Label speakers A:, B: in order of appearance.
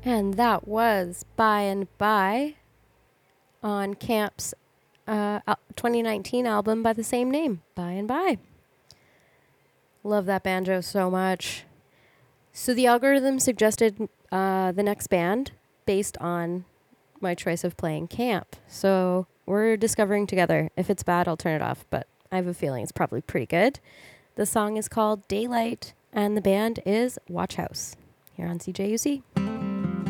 A: And that was By and By on Camp's 2019 album by the same name, By and By. Love that banjo so much. So the algorithm suggested the next band based on my choice of playing Camp. So we're discovering together. If it's bad, I'll turn it off, but I have a feeling it's probably pretty good. The song is called Daylight, and the band is Watch House here on CJUC.